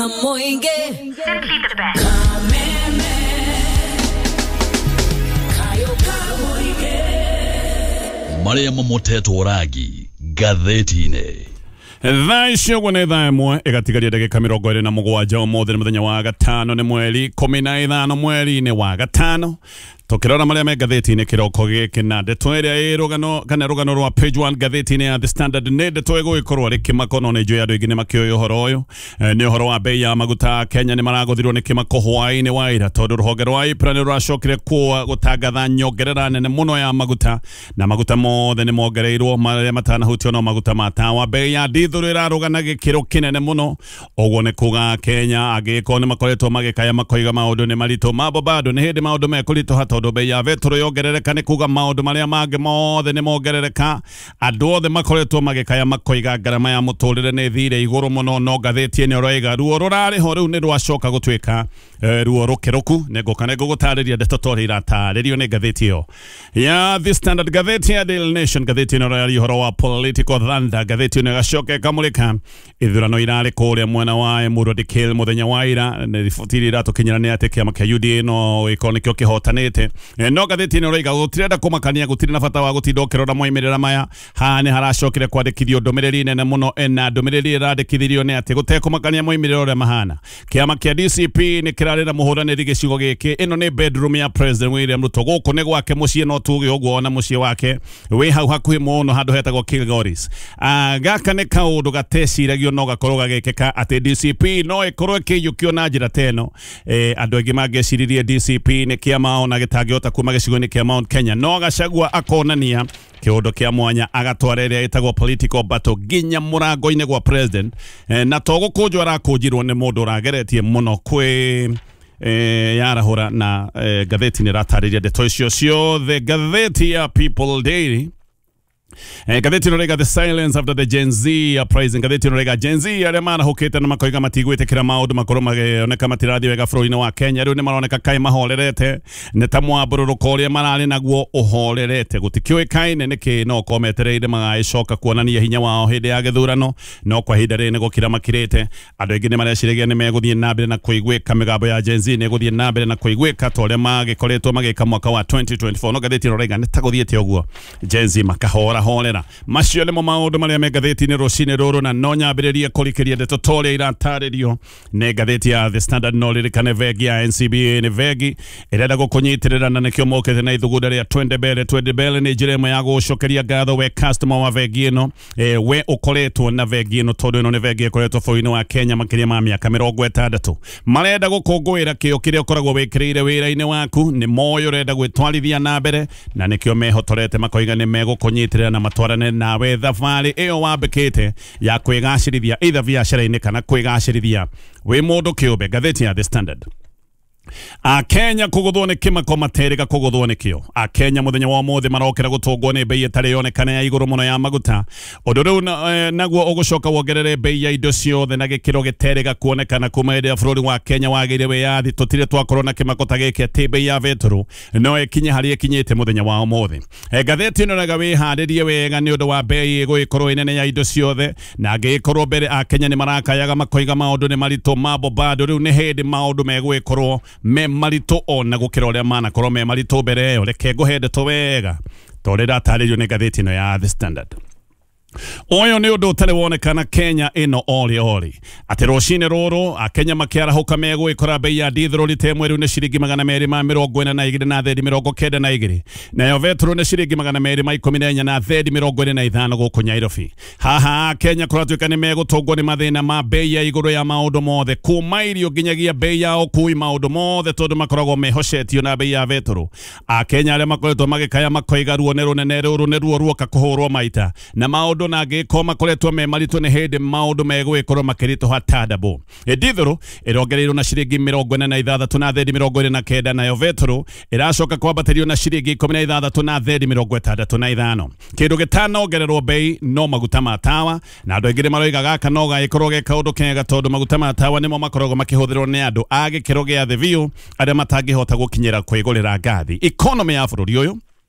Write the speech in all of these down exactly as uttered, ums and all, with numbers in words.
Kamoinge. Simply the best. Kameme. Kayo Kamoinge. Maria Momoteto Ragi, gatheti-ine. Thaa icio gwa nĩ thaa ĩmwe ĩgatigaria ndagĩka mĩrongo ĩrĩ na mũgwanja ũmũthĩ nĩ mũthenya wa gatano nĩ mweri kumi na ithano mweri-inĩ wa gatano tukirora maria me gatheti-inĩ kĩroko gĩkĩ na ndeto ĩrĩa ĩ rũgano kana rũgano rwa page one gatheti-inĩ ya The Standard nĩ ndeto ĩgũgĩkorwo rĩ kĩmako no nĩ njũĩ andũ aingĩ nĩ makĩũĩ ũhoro ũyũ nĩ ũhoro wa bei ya maguta Kenya nĩ maragũthirwo nĩ kĩmako hwaĩ-inĩ wa ira tondũ rũhonge rwa I P R A nĩ rũracokire kuo gũtangatha nyongerera nene mũno ya maguta na maguta mothe nĩ mongereirwo marĩa matanahutio no maguta ma tawa bei ya dithũrũ ĩrarũgana gĩkĩro kĩnene mũno ũguo nĩ kuga Kenya angĩkorwo nĩ makoretwo magĩkaya makoiga maũndũ nĩ maritũ mambo bado nĩ hĩndĩ maũndũ mekũritũha tondũ bei ya betũrũ yongerereka nĩ kuga maũndũ marĩa mangĩ mothe nĩ mongerereka andũ othe makoretwo magĩkaya makoiga ngarama ya mũtũrĩre nĩ thire igũrũ mũno no ngathĩti ĩno ũroiga ruo rũrarĩho rĩu nĩ rwacoka gũtuĩka ruo rũkĩrũku nĩngũka nĩngũgũtarĩria ndeto torĩa iratarĩrio nĩ ngathĩti ĩyo ya The Standard gathĩti ya Daily Nation gathĩti ĩno ya ũhoro wa political thunder gathĩti ĩno ĩgacoka ĩkamũrĩka ithurano irarĩ kũrĩa mwena wa Emuru Dikil mũthenya wa ira nĩ riboti iria iratũkinyĩra nĩ atĩ kĩama kĩa U D A no gĩkorwo nĩkĩo kĩhotanĩte no gathĩti ĩno ũroiga gũtirenda kũmakania gũtirĩ na bata wa gũtinda ũkĩrora moimĩrĩra maya haha nĩ haracokire kwandĩkithio ndũmĩrĩri nene mũno na ndũmĩrĩri ĩrandĩkithirio nĩ atĩ gũtekũmakania moimĩrĩra ũrĩa mahana kĩama kĩa D C P nĩ kĩrarĩra mũhũranĩri gĩcigo gĩkĩ ĩno nĩ bedroom ya President William Ruto gũkũ nĩ gwake mũciĩ no tuge ũguo na mũciĩ wake wĩ hau hakuhĩ mũno handũ hetagwo Kilgoris gaka nĩ kaũndũ gateciragio no gakorwo gagĩkĩka atĩ D C P no ĩkorwo ĩkĩiyũkio na njĩra teno andũ aingĩ mangĩciririe D C P nĩ kĩama ona gĩtangĩhota kuma gĩcigo-inĩ kĩa Mount Kenya no Gachagua akonania kĩũndũ kĩa mwanya agatwara ĩrĩa ĩtagwo political battle nginya mũrango-inĩ gwa president na to gũkũnjwo arakũnjirwo nĩ mũndũ ũrageretie mũno kwĩ yarahũra na gatheti nĩ ratarĩria ndeto icio ciothe gatheti ya People Daily gatheti norega the silence after the Gen Z uprising gatheti norega Gen Z arĩa marahũkĩte na makoiga matigwĩtĩkĩra maũndũ makorwo magĩoneka matirathi wega bũrũri-inĩ wa Kenya rĩu nĩ maroneka kaĩ mahorerete nĩ ta mwambũrũrũko ũrĩa mararĩ naguo ũhorerete gũtikĩũĩkaine nĩkĩ no kometereire magagĩcoka kuonania hinya wao hĩndĩ ya gĩthurano no kwa ihinda rĩrĩ nĩ gũkira makirĩte andũ aingĩ nĩ mareciragia nĩ megũthiĩ na mbere na kũiguĩka mĩgambo ya Gen Z nĩ gũthiĩ na mbere na kũiguĩka ta ũrĩa magĩkoretwo magĩka mwaka wa twenty twenty-four no gatheti norega nĩ ta gũthiĩte ũguo Gen Z makahora horera macio nĩ mo maũndũ marĩa me ngathĩti-inĩ rũcinĩ rũrũ na no nyambĩrĩrie kũrikĩria ndeto torĩa iratarĩrio nĩ ngathĩti ya The Standard no rĩrĩkane vengi ya N C B A nĩ vengi ĩrenda gũkũnyitĩrĩra na nĩkĩo mokĩte na ithugunda rĩa twende mbele twende mbele nĩ njĩra ĩmwe ya gũcokeria ngatho we customer wa vengi ĩno we ũkoretwo na vengi ĩno tondũ ĩno nĩ vengi ĩkoretwo bũrũri-inĩ wa Kenya makĩria ma mĩaka mĩrongo ĩtandatũ marenda gũkũngũĩra kĩo kĩrĩa ũkoragwo wĩkĩrĩire wĩra-inĩ waku nĩ moyo ũrenda gwĩtwarithia na mbere na nĩkĩo mehotorete makoiga nĩ megũkũnyitĩrĩra na matwara nawe thabarĩ ĩyo wambĩkĩte ya kwĩgacĩrithia either biacara-inĩ kana kwĩgacĩrithia wĩ mũndũ kĩũmbe gatheti ya The Standard a Kenya kũgũthwo nĩ kĩmako materĩga kũgũthwo nĩ kĩo a Kenya mũthenya wa ũmũthĩ marokĩra gũtũngwo nĩ bei ĩtarĩ yonekana ya igũrũ mũno ya maguta ũndũ rĩu naguo ũgũcoka wongerere bei ya indo ciothe na gĩkĩro gĩterĩga kuonekana kuma hĩndĩ ya bũrũri wa Kenya wagĩire wĩyathi tũtirĩ twakorwo na kĩmako ta gĩkĩ atĩ bei ya betũrũ no ĩkinye harĩa ĩkinyĩte mũthenya wa ũmũthĩ ngathĩti ĩno rega wĩharĩrie wega nĩ ũndũ wa bei ĩgũgĩkorwo ĩnene ya indo ciothe na angĩgĩkorwo mbere a Kenya nĩ marakayaga makoiga maũndũ nĩ maritũ mambo bado rĩu nĩ hĩndĩ maũndũ megũgĩkorwo me maritũ ona gũkĩra ũrĩa manakorwo me maritũ mbere ĩyo reke ngũhe ndeto wega torĩa iratarĩrio nĩ ngathĩti ĩno ya The Standard Oyo nĩ ũndũ ũtarĩ wonekana Kenya ĩno ori ori atĩ rũcinĩ rũrũ a Kenya makĩarahũka megwĩkora bei ya dithũrũ rita ĩmwe rĩu nĩ ciringi magana merĩ ma mĩrongo ĩna na igĩrĩ na thendi mĩrongo kenda na igĩrĩ nayo betũrũ nĩ ciringi magana merĩ ma ikũmi na inya na thendi mĩrongo ĩrĩ na ithano gũkũ Nairobi haha Kenya kũratuĩka nĩ megũtũngwo nĩ mathĩna ma bei ya igũrũ ya maũndũ mothe kuma irio nginyagia bei ya ũkui maũndũ mothe tondũ makoragwo mehocetio na bei ya betũrũ a Kenya arĩa makoretwo magĩkaya makoiga ruo nĩ rũnene rũrũ nĩ ruo ruoka kũhũrwo maita na maũndũ na angĩkorwo makoretwo me maritũ nĩ hĩndĩ maũndũ megwĩkorwo makĩritũha ta ndabũ dithũrũ ĩrongereirwo na ciringi mĩrongo ĩna na ithathatũ na thendi mĩrongo ĩrĩ na kenda nayo betũrũ ĩracoka kwambatĩrio na ciringi ikũmi na ithathatũ na thendi mĩrongo ĩtandatũ na ithano kĩndũ gĩtanongererwo bei no maguta ma tawa na andũ aingĩ maroiga gaka no gagĩkorwo ge kaũndũ kega tondũ maguta ma tawa nĩmo makoragwo makĩhũthĩrwo nĩ andũ a gĩkĩro gĩa thĩ biũ arĩa matangĩhota gũkinyĩra kwĩgũrĩra ngathi economy ya bũrũri ũyũ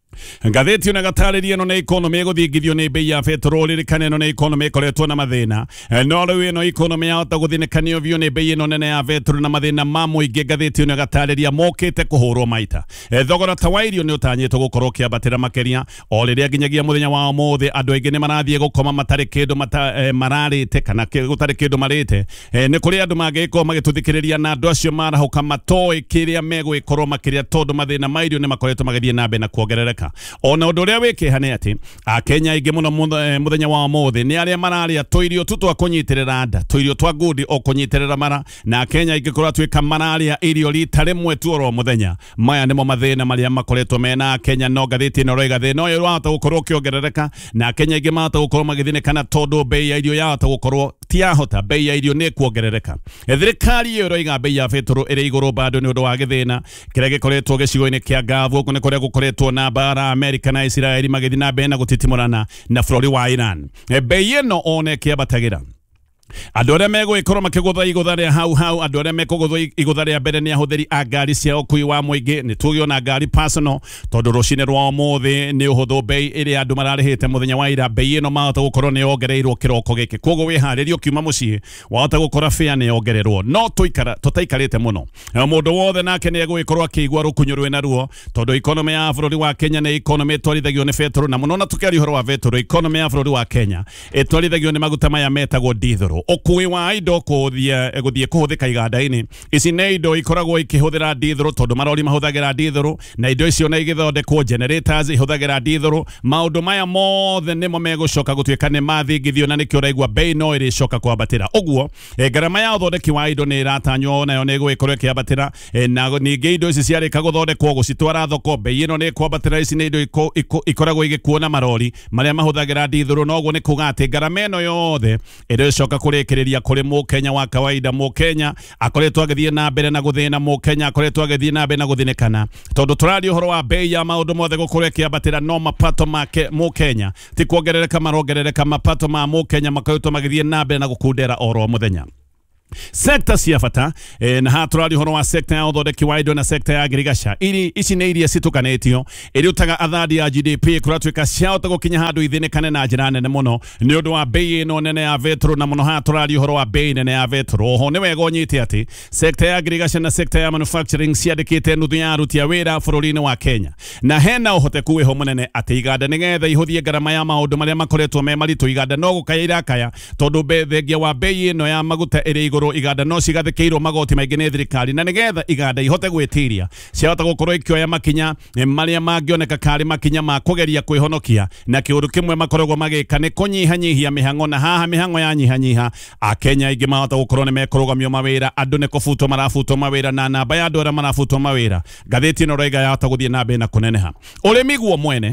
ngatheti ona gatarĩria no na economy gũthingithio nĩ bei ya betũrũ ririkane no na economy ĩkoretwo na mathĩna no rĩu ĩno economy yahota gũthĩnĩkanio biũ nĩ bei ĩno nene ya betũrũ na mathĩna ma mũingĩ ngatheti ona gatarĩria mokĩte kũhũrwo maita thogora ta wa irio nĩ ũtanyĩtwo gũkorwo kĩambatĩra makĩria o rĩrĩa nginyagia mũthenya wa ũmũthĩ andũ aingĩ nĩ marathiĩ gũkoma matarĩ kĩndũ mararĩte kana gũtarĩ kĩndũ marĩte nĩ kũrĩ andũ mangĩkorwo magĩtũthikĩrĩria na andũ acio marahũka matoĩ kĩrĩa megwĩkorwo makĩria tondũ mathĩna ma irio nĩ makoretwo magĩthiĩ na mbere na kuongerereka ona ũndũ ũrĩa wĩkĩha nĩ atĩ akenya aingĩ mũno mũthenya wa ũmũthĩ nĩ arĩa mararĩa tũirio tu twa kũnyitĩrĩra nda tũirio twa ngundi o kũnyitĩrĩra mara na akenya aingĩ kũratuĩka mararĩa irio rita rĩmwe tu oro mũthenya maya nĩmo mathĩna marĩa makoretwo mena akenya no ngathĩti ĩno roiga thĩna ũyũ wahota gũkorwo ũkĩongerereka na akenya aingĩ mahota gũkorwo magĩthĩnĩkana tondũ bei ya irio yahota gũkorwo tiahota bei ya irio nĩ kuongerereka thirikari ĩyo roiga bei ya betũrũ ĩrĩ igũrũ bado nĩ ũndũ wa gĩthĩna kĩrĩa gĩkoretwo gĩcigo-inĩ kĩa Gavu nĩ kũrĩa gũkoretwo na bara Amerika na Israeli magĩthiĩ na mbere na gũtitimũrana na bũrũri wa Iran bei ĩno ona ĩkĩambatagĩra andũ arĩa megwĩkorwo makĩgũtha igũtha rĩa hau hau andũ arĩa mekũgũtha igũtha rĩa mbere nĩ ahũthĩri a ngari cia ũkui wa mũingĩ nĩ tugĩo na ngari personal tondũ rũcinĩ rwa ũmũthĩ nĩ ũhũthũ bei ĩrĩa andũ mararĩhĩte mũthenya wa ira bei ĩno mahota gũkorwo nĩ yongereirwo kĩroko gĩkĩ koguo wĩharĩrie ũkiuma mũciĩ wahota gũkora fare nĩ yongererwo no tũikara tũtaikarĩte mũno mũndũ wothe nake nĩ egwĩkorwo akĩigua rũkunyu rwĩna ruo tondũ economy ya bũrũri wa Kenya nĩ economy ĩtwarithagio nĩ betũrũ na mũno na tũkĩaria ũhoro wa betũrũ economy ya bũrũri wa Kenya ĩtwarithagio nĩ maguta maya metagwo diesel ũkui wa indo kũthie gũthie kũhũthĩka iganda-inĩ ici nĩ indo ikoragwo ikĩhũthĩra diesel tondũ marori mahũthagĩra diesel na indo icio na igĩthondekwo generators ihũthagĩra diesel maũndũ maya mothe nĩmo megũcoka gũtuĩka nĩ mathingithio na nĩkĩo ũraigua bei no ĩrĩcoka kwambatĩra ũguo ngarama ya ũthondeki wa indo nĩ ĩratanywo nayo nĩ ĩgũgĩkorwo ĩkĩambatĩra na ningĩ indo ici ciarĩka gũthondekwo gũcitwara thoko bei ĩno nĩ kwambatĩra ici nĩ indo ikoragwo igĩkuo na marori marĩa mahũthagĩra diesel na ũguo nĩ kuga atĩ ngarama ĩno yothe ĩrĩcoka kũrĩkĩrĩria kũrĩ mũkenya wa kawaida mũkenya akoretwo agĩthiĩ na mbere na gũthĩna mũkenya akoretwo agĩthiĩ na mbere na gũthĩnĩkana tondũ tũraria ũhoro wa bei ya maũndũ mothe gũkorwo ĩkĩambatĩra no mapato make mũkenya ti kuongerereka marongerereka mapato ma mũkenya makoretwo magĩthiĩ na mbere na gũkundera oro mũthenya sekta cia bata e, na haturari horo wa sekta ya ũthondeki wa indo na sekta ya ngirigasha iri ici nĩ iria citukanĩtio ĩrĩutaga athandi ya G D P kũratuĩka ciahota gũkinya handũ ithĩnĩkane na njĩra nene mũno nĩ ũndũ wa bei ĩno nene ya betũrũ na mũno haturari horo wa bei nene ya betũrũ oho nĩ wega ũnyite atĩ sekta ya ngirigasha na sekta ya manufacturing ciandĩkĩte nuthu ya aruti a wĩra bũrũri-inĩ wa Kenya na hena ũhoteku wĩho mũnene atĩ iganda nĩgetha ihũthie ngarama ya maũndũ marĩa makoretwo me maritũ iganda no gũkaya irakaya tondũ thengia wa bei ĩno ya maguta ĩrĩ igũrũ iganda no cigathĩkĩirwo magoti maingĩ nĩ thirikari na nĩgetha iganda ihote gwĩtiria ciahota gũkorwo ikĩoya makinya marĩa mangĩoneka karĩ makinya ma kũgeria kwĩhonokia na kĩũndũ kĩmwe makoragwo magĩka nĩ kũnyihanyihia mĩhang'o na haha mĩhang'o yanyihanyiha akenya aingĩ mahota gũkorwo nĩ mekũrũgamio mawĩra andũ nĩ kũbutwo marabutwo mawĩra na namba ya andũ arĩa marabutwo mawĩra ngathĩti ĩno roiga yahota gũthiĩ na mbere na kũneneha ũrĩmi guo mwene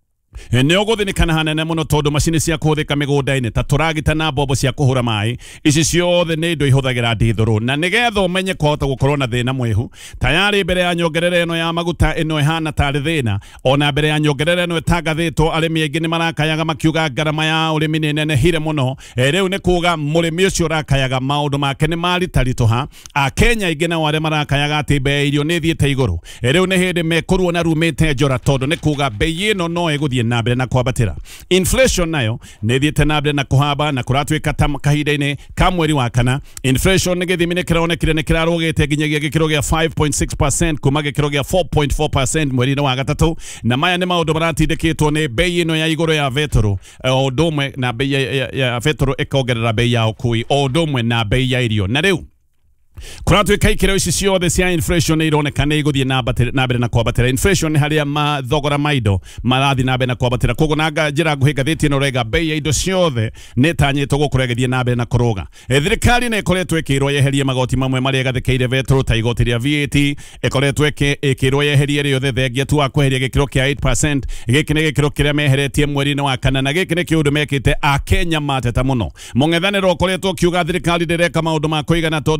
nĩ ũgũthĩnĩkana hanene mũno tondũ macini cia kũhũthĩka mĩgũnda-inĩ ta tũragita na mbombo cia kũhũra maĩ ici ciothe nĩ indo ihũthagĩra ndithũrũ na nĩgetha ũmenye kwahota gũkorwo na thĩna mwĩhu tayari mbere ya nyongerera ĩno ya maguta ĩno ĩhana tarĩ thĩna ona mbere ya nyongerera ĩno ĩtangathĩtwo arĩmi aingĩ nĩ marakayaga makiuga ngarama ya ũrĩmi nĩ nenehire mũno rĩu nĩ kuga mũrĩmi ũcio ũrakayaga maũndũ make nĩ maritaritũha akenya aingĩ nao arĩa marakayaga atĩ bei ya irio nĩ ĩthiĩte igũrũ rĩu nĩ hĩndĩ mekũrwo na rumĩte njora tondũ nĩ kuga bei ĩno no ĩgũthiĩ na mbere na kwambatĩra inflation nayo nĩ thiĩte na mbere na kũhamba na kũratuĩka ta kahinda-inĩ ka mweri wa kana inflation nĩ gĩthimi nĩ kĩronekire nĩ kĩrarũgĩte nginyagia gĩkĩro gĩa five point six percent kuma gĩkĩro gĩa four point four percent mweri-inĩ wa gatatũ na maya nĩ maũndũ maratindĩkĩtwo nĩ bei ĩno ya igũrũ ya betũrũ o ũndũ ũmwe na bei ya betũrũ ĩkongerera bei ya ũkui o ũndũ ũmwe na bei ya irio na rĩu kũratuĩka ikĩro ici ciothe cia inflation nĩ ironeka nĩ igũthiĩ na mbere na kwambatĩra inflation nĩ harĩa mathogora ma indo marathiĩ na mbere na kwambatĩra koguo na njĩra nguhĩ ngathĩti ĩno rega bei ya indo ciothe nĩ ĩtanyĩtwo gũkorwo ĩgĩthiĩ na mbere na kũrũga thirikari nĩ ĩkoretwo ĩkĩrwo yeherie magoti mamwe marĩa ĩgathĩkĩire betũrũ ta igoti rĩa V A T ĩkoretwo ĩkĩrwo yeherie rĩothe thengia tu wa kweheria gĩkĩro kĩa eight percent gĩkĩ nĩ gĩkĩro kĩrĩa meheretie mweri-inĩ wa kana na gĩkĩ nĩ kĩũndũ mekĩte akenya mateta mũno mũng'ethanĩro ũkoretwo ũkiuga thirikari ndĩreka maũndũ ma kũigana tondũ thirikari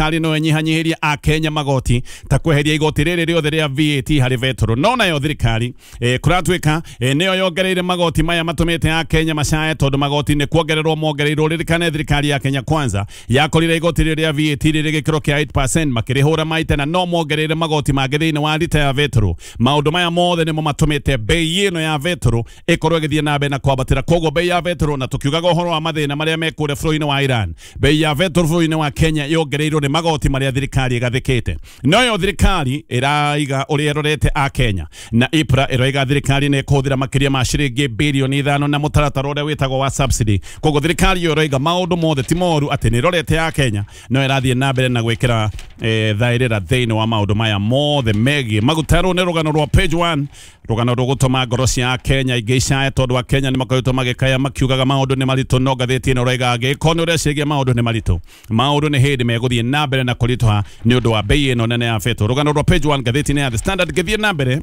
thirikari no nyihanyihiria a Kenya magoti ta kweheria igoti riri riothe ria V A T hari vetro no nayo thirikari eh, kuratwika eh, neo yongereire magoti maya matumite a Kenya macae tondu magoti ni kuongererwo mongereirwo ririkane thirikari ya Kenya Kwanza yakorire igoti ria V A T riri gikiro kia eight percent makirihura maite na no mongereire magoti mangĩ thĩinĩ wa rita ya vetro maundu maya mothe nimo matumite bei ino ya vetro ikorwo igithie na mbere na kwambatira koguo bei ya vetro na tukiugaga uhoro wa mathina maria mekure bũrũri-inĩ wa Iran bei ya vetro bũrũri-inĩ wa Kenya yongereirwo ni magoti maria thirikari igathikite no yo thirikari iraiga uria rorete a Kenya na I P R A iraiga thirikari ni kuhũthĩra makiria ma ciringi bilioni ithano na mũtaratara uria witagwo wa subsidy koguo thirikari yo iraiga maundu mothe ti moru ati ni rorete a Kenya no irathie na mbere na gwikira eh, thairira thĩinĩ wa maundu maya mothe megie magutaro ni rugano rwa page one rugano rwo gutuma ngoro cia Kenya igeicae tondu a Kenya ni makoretwo magikaya makiugaga maundu ni maritu no gatheti ino raiga agikoni uria cigie maundu ni maritu maundu ni hindi meguthie na mbere na kuritwa ni undu wa bei ino nene ya feto rugano rwa page one gatheti ni ya The Standard githie na mbere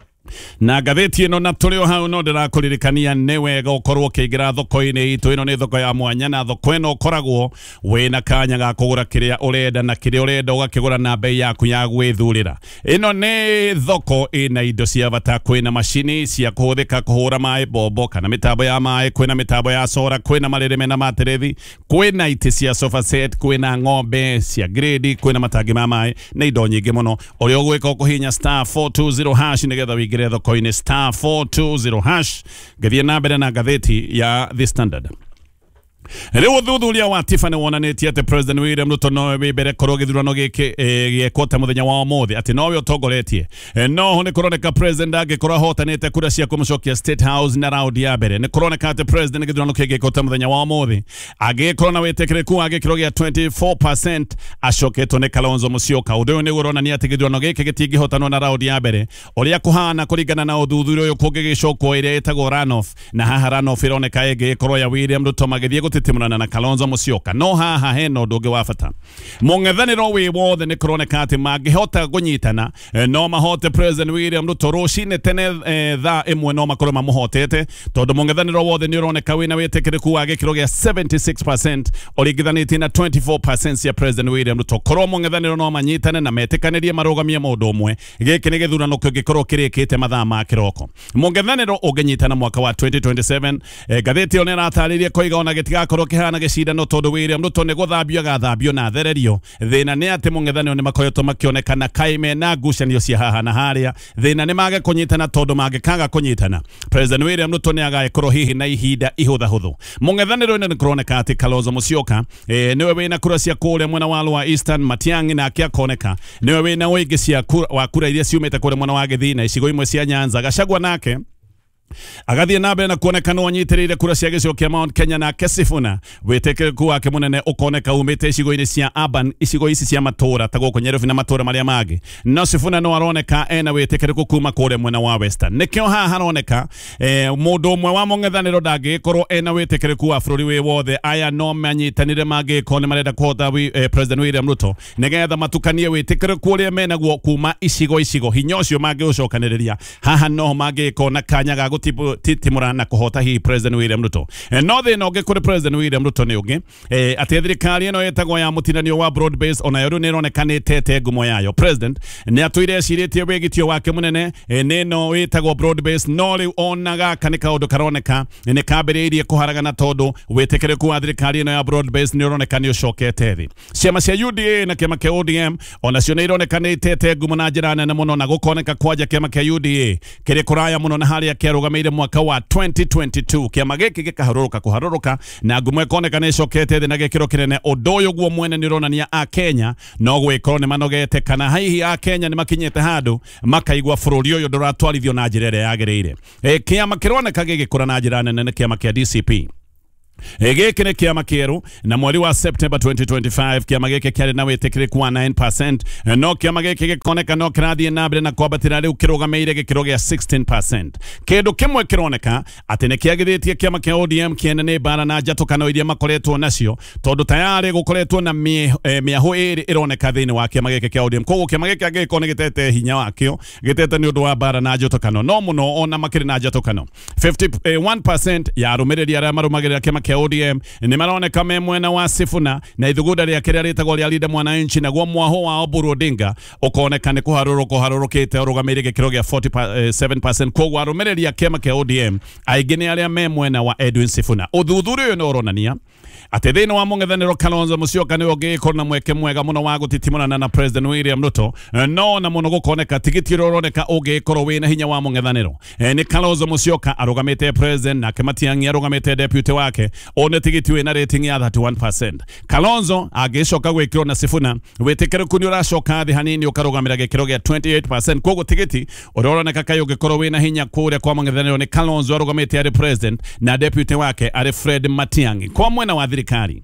na gatheti ino na tulio hau no ndirakuririkania ni wega ukorwo ukiingira thoko-ini itu ino ni thoko ya mwanya na thoko ino ukoragwo wina kanya ga kugura kiria urenda na kiria urenda ugakigura na bei yaku ya gwithurira ino ni thoko ina indo cia bata kwina mashini cia kuhuthika kuhura mai bobo kana mitambo ya mai kwina mitambo ya sora kwina marereme na materethi kwina iti cia sofa set kwina ng'ombe cia grade kwina matangi ma mai na indo nyingi muno uri ugwika kuhinya star four two zero hash nigetha wigire thoko-ini star four two zero hash gathie na mbere na gatheti ya The Standard riu uthuthuria wa Tiffany wonanitie ati President William Ruto no we mbere korwo githurano giki giekota muthenya wa umuthi ati no we utongoretie no ho ni kuroneka president agikorwo ahotanite kura cia kumucokia State House na round ya mbere ni kuroneka ati president githurano kigi giekota muthenya wa umuthi agikorwo na witikiriku agikiro gia twenty-four percent acoketwo ni Kalonzo Musyoka undu ni uronania ati githurano giki gitingihotanwo na round ya mbere uria kuhana kuringana na uthuthuria uyu kugigicokwo iria itagwo runoff na haha runoff ironeka igikorwo ya William Ruto magithie timurana na Kalonzo Musyoka no haha heno ndugi wa bata mung'ethaniro wi wothe ni kuroneka ati mangihota gunyitana no mahote President William Ruto rucine tene tha imwe no makorwo mamuhotete tondu mung'ethaniro wothe ni uroneka wina witikiriku wa gikiro gia seventy-six percent urigithanitie na twenty-four percent ya President William Ruto korwo mung'ethaniro no manyitane na metikanirie marugamie mundu umwe giki ni githurano kingikorwo kirikite mathaa ma kiroko mung'ethaniro unginyitana mwaka wa twenty twenty-seven gatheti yo ni rataririe koiga ona gitiga korwo kihana gicindano tondu William Ruto ni guthambio gathambio na thererio thina ni ati mung'ethaniro ni makoretwo makionekana kaime na ngucanio cia haha na haria thina ni mage kunyitana tondu mangikaga kunyitana President William Ruto ni agaekorwo hihi na ihinda ihutha huthu mung'ethaniro ni kuroneka ati Kalonzo Musyoka eh, niwe wina kura cia kuria mwena wa wa Eastern Matiang'i na akiakoneka niwe wina wingi cia wa kura iria ciumite kuria mwena wa Githina icigo imwe cia Nyanza Gachagua nake agathie na mbere na kuonekana wanyitirire kura cia gicigo kia Mount Kenya na Sifuna witikiriku wake munene ukoneka umite icigo-ini cia urban icigo ici cia matura ta guku Nyerifu na matura maria mangi no Sifuna no aroneka ena witikiriku kuma kuria mwena wa Western nikio haha haroneka eh, mundu umwe wa mung'ethaniro ndangikorwo ena witikiriku wa bururi wi wothe aya no manyitanire mangiko ni marenda kuhota eh, President William Ruto nigetha matukanie witikiriku uria menaguo kuma icigo icigo hinya ucio mangiucokaniriria haha no mangiko na kanya ga titimura na kuhota hi President William Ruto e, no thina ungi kuri President William Ruto ni ungi e, ati thirikari ino yetagwo ya mutinanio wa broad base ona yoru ni ronekanite ngumo yayo President ni atwire ciritie wigitio wake munene e, nino witagwo broad base no riu onaga kanika undu karoneka ni kambiriirie kuharagana tondu witikiriku wa thirikari ino ya broad base ni ronekanio ucokete thi ciama cia U D A na kiama kia O D M ona cio ni ronekanite ngumo na njira nene muno na gukoneka kwaja kiama kia U D A kiri kuraya muno na haria kiaruga meire mwaka wa twenty twenty-two kiama giki gikaharuruka kuharuruka na ngumo ikoneka ni cokete thi na gikiro kinene undu uyu guo mwene ni ronania a Kenya no gwikorwo ni manogete kana hihi a Kenya ni makinyete handu makaigwa bururi uyu nduratwarithio na njira iria yagirire e, kiama kironeka gigikura na njira nene ni kiama kia D C P Giki ni kiama kieru na mweri wa September twenty twenty-five kiama giki kiari na witikiriku wa nine percent no kiama giki gikoneka no kirathie na mbere na kwambatira riu kirugameire gikiro gia sixteen percent kindu kimwe kironeka ati ni kiagithitie kiama kia O D M kiene ni bara na njatukano iria makoretwo nacio tondu tayari gukoretwo na miahu iri ironeka thiini wa kiama giki kia O D M koguo kiama giki agikone gitete hinya wakio gitete ni undu wa bara na njatukano no muno ona makiri na njatukano fifty-one percent ya arumiriri aria marumagirira kiama kia O D M ni maroneka me mwena wa Sifuna na ithuguda ria kiria ritagwo ria Linda Mwananchi naguo mwaho wa Oburu Odinga ukoneka ni kuharuruka harurukite urugamire gikiro gia forty-seven percent kogwa arumireria kiama kia O D M aingĩ nĩ arĩa me mwena wa Edwin Sifuna. Uthuthuria ũyũ nĩ ũronania atĩ thĩinĩ wa mũng'ethanĩro Kalonzo Musyoka nĩ ũngĩkorwo na mweke mwega mũno wa gũtitimũrana na President William Ruto, no na mũno gũkoneka tigiti ũrĩa ũroneka ũngĩkorwo wĩna hinya wa mũng'ethanĩro nĩ Kalonzo Musyoka arũgamĩte president na Matiang'i arũgamĩte deputy wake, one tigiti wĩna rating ya thirty-one percent. Kalonzo angĩcoka gwĩkĩrwo na Sifuna wĩtĩkĩrĩku nĩ ũracoka thĩ hanini ũkarũgamĩra gĩkĩro gĩa twenty-eight percent. Koguo tigiti ũrĩa ũroneka kaĩ ũngĩkorwo wĩna hinya kũrĩa kwa mũng'ethanĩro nĩ Kalonzo arũgamĩte arĩ president na deputy wake arĩ Fred Matiang'i. Kwa mwena wa thirikari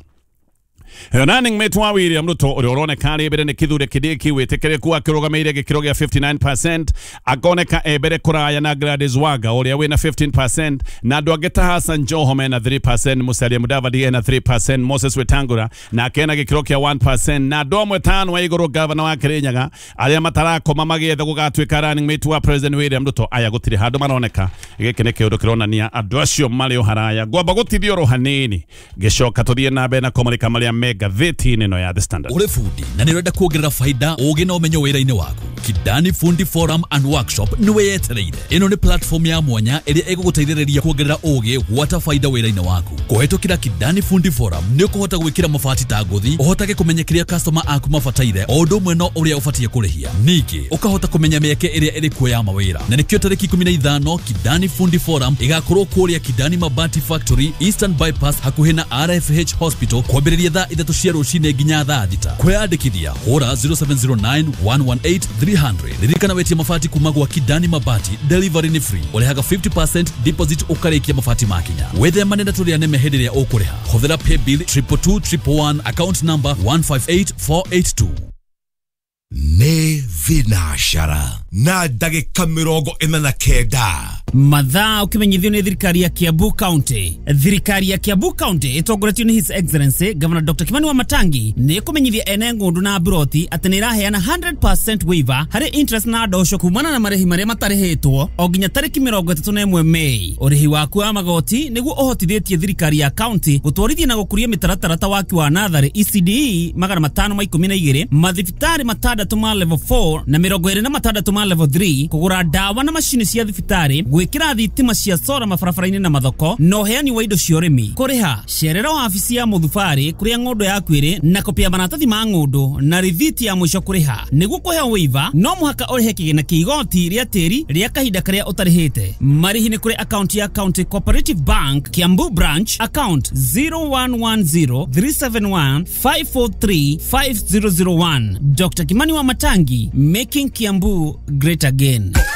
running mate wa William Ruto ũrĩa ũroneka arĩ mbere nĩ Kithure Kindiki wĩtĩkĩrĩku akĩrũgamĩire gĩkĩro gĩa fifty-nine percent, akoneka ebere kũraya na Gladys Wanga ũrĩa wĩna fifteen percent, na andũ angĩ ta Hassan Joho mena three percent, Musalia Mudavadi ena three percent, Moses Wetangula na kena gĩkĩro kĩa one percent, na andũ amwe tano wa igũrũ governor wa Kirinyaga arĩa matarakoma magĩetha gũgatuĩka running mate wa President William Ruto aya gũtirĩ handũ maroneka. Gĩkĩ nĩ kĩũndũ kĩronania andũ acio marĩ o haraya. Ngwamba gũtithio ro hanini gĩcoka tũthiĩ na mbere na kũmũrĩka marĩa gatheti neno ya The Standard. Ule fundi na nirenda kuongerera faida uge na umenyo wĩra-inĩ waku. Kidani Fundi Forum and Workshop niwe yetereire. Ino ni platform ya mwanya ĩrĩa ĩgũgũteithĩrĩria kuongerera uge gwata faida wĩra-inĩ waku. Kũhetũkĩra Kidani Fundi Forum nĩ ũkũhota gwĩkĩra mabati ta ngũthi, ũhotage kũmenya kĩrĩa customer aku mabataire o ũndũ ũmwe no ũrĩa ũbatiĩ kũrĩhia. Ningĩ ũkahota kũmenya mĩeke ĩrĩa ĩrĩ kuo ya mawĩra. Na nĩkĩo tarĩki ikũmi na ithano Kidani Fundi Forum ĩgakorwo kũrĩa Kidani Mabati Factory Eastern Bypass hakuhĩ na R F H Hospital kwambĩrĩria thaa ithatũ cia rũcinĩ nginya thaa thita. Kwĩyandĩkithia hũra zero seven zero nine one one eight three hundred. Ririkana wetie mabati kuma gwa Kidani Mabati, delivery ni free. Ũrĩhaga fifty percent deposit ũkarĩkia mabati makinya. Wĩthema nenda tũrĩa nĩme hĩndĩ ĩrĩa ũkũrĩha. Hũthĩra pay bill triple two triple one account number one five eight four eight two. Nĩ thinashara na ndagĩka mĩrongo ĩna na kenda. Mathaa ukimenyithio ni thirikari ya Kiambu County. Thirikari ya Kiambu County itongoretio ni His Excellency Governor Doctor Kimani Wamatangi ni kumenyithia ene ngundu na broti ati ni iraheana one hundred percent waiver hari interest na ndosho kumana na marehi maria matarĩhĩtwo o nginya tarĩki mĩrongo ĩtatũ na ĩmwe Mei. Ũrĩhi waku wa magoti nĩguo ũhotithĩtie thirikari ya county gũtwarithia na gũkũria mĩtaratara ta waki wa natharĩ E C D E magana matano ma ikũmi na igĩrĩ, mathibitarĩ matandatũ ma level four na mĩrongo ĩrĩ na matandatũ ma level three, kũgũra ndawa na macini cia thibitarĩ, gwĩkĩra thitima cia solar mabarabara-inĩ na mathoko, no heani wa indo cia ũrĩmi. Kũrĩha cerera wabici ya mũthubarĩ kũrĩa ng'ũndũ yaku ĩrĩ na kopia maratathi ma ng'ũndũ na rithiti ya mũico kũrĩha. Nĩguo kũheo waiver no mũhaka ũrĩhe kĩgĩna kĩa igoti rĩa tĩri rĩa kahinda karĩa ũtarĩhĩte. Marĩhi nĩ kũrĩ account ya County Cooperative Bank Kiambu branch account zero one one zero three seven one five four three five zero zero one. Doctor Kimani Wamatangi, making Kiambu great again.